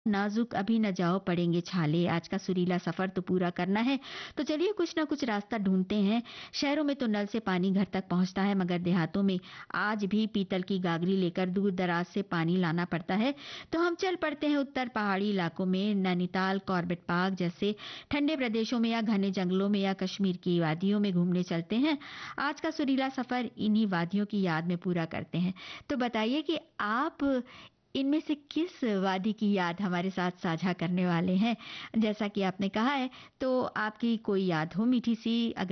नाजुक अभी न जाओ पड़ेंगे छाले, आज का सुरीला सफर तो पूरा करना है, तो चलिए कुछ ना कुछ रास्ता ढूंढते हैं। शहरों में तो नल से पानी घर तक पहुंचता है, मगर देहातों में आज भी पीतल की गागरी लेकर दूर दराज से पानी लाना पड़ता है। तो हम चल पड़ते हैं उत्तर पहाड़ी इलाकों में, नैनीताल, कॉर्बेट पार्क जैसे ठंडे प्रदेशों में, या घने जंगलों में, या कश्मीर की वादियों में घूमने चलते हैं। आज का सुरीला सफर इन्हीं वादियों की याद में पूरा करते हैं। तो बताइए कि आप इनमें से किस वादी की याद हमारे साथ साझा करने वाले हैं? जैसा कि आपने कहा है, तो आपकी कोई याद हो मीठी सी, अगर